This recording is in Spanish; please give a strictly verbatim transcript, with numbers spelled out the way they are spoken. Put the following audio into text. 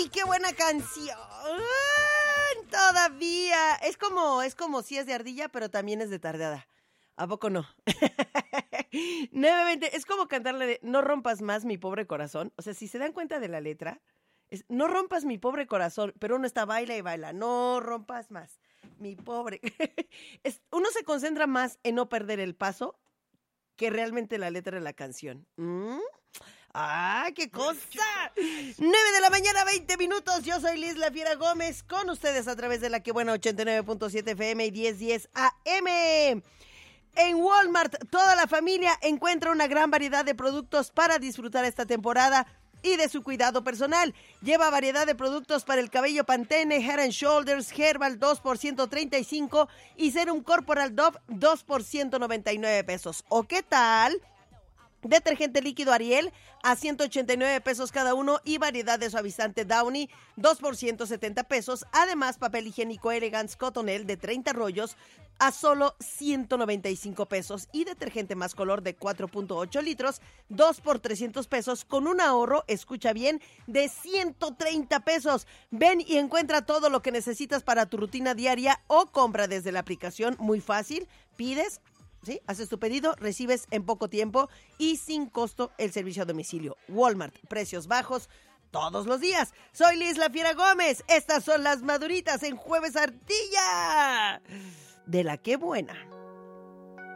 ¡Ay, qué buena canción! Todavía. Es como, es como si es de ardilla, pero también es de tardeada. ¿A poco no? nueve veinte, es como cantarle de No rompas más mi pobre corazón. O sea, si se dan cuenta de la letra, es No rompas mi pobre corazón, pero uno está baila y baila. No rompas más mi pobre. es, uno se concentra más en no perder el paso que realmente la letra de la canción. ¿Mm? ¡Ah, qué cosa! nueve de la mañana, veinte minutos. Yo soy Liz La Fiera Gómez, con ustedes a través de la que buena ochenta y nueve punto siete F M y diez diez A M. En Walmart, toda la familia encuentra una gran variedad de productos para disfrutar esta temporada y de su cuidado personal. Lleva variedad de productos para el cabello Pantene, Head and Shoulders, Herbal dos por ciento treinta y cinco y Serum Corporal Dove dos por ciento noventa y nueve pesos. ¿O qué tal? Detergente líquido Ariel a ciento ochenta y nueve pesos cada uno y variedad de suavizante Downy dos por ciento setenta pesos. Además, papel higiénico Elegance Cottonelle de treinta rollos a solo ciento noventa y cinco pesos y detergente más color de cuatro punto ocho litros, dos por trescientos pesos con un ahorro, escucha bien, de ciento treinta pesos. Ven y encuentra todo lo que necesitas para tu rutina diaria o compra desde la aplicación, muy fácil, pides, ¿sí? Haces tu pedido, recibes en poco tiempo y sin costo el servicio a domicilio. Walmart, precios bajos todos los días. Soy Liz La Fiera Gómez. Estas son las maduritas en Jueves Ardilla. De la que buena.